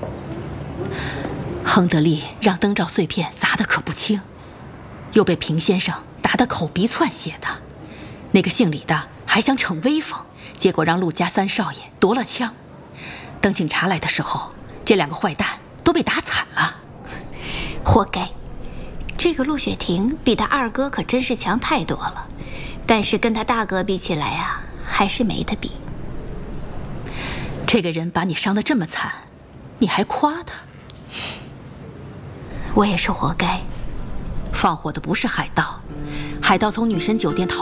亨德利让灯罩碎片砸得可不轻，又被平先生打得口鼻窜血的。那个姓李的还想逞威风，结果让陆家三少爷夺了枪。等警察来的时候，这两个坏蛋都被打惨了。 活该！这个陆雪婷比他二哥可真是强太多了，但是跟他大哥比起来啊，还是没得比。 这个人把你伤得这么惨，你还夸他？ 我也是活该。 放火的不是海盗，海盗从女神酒店逃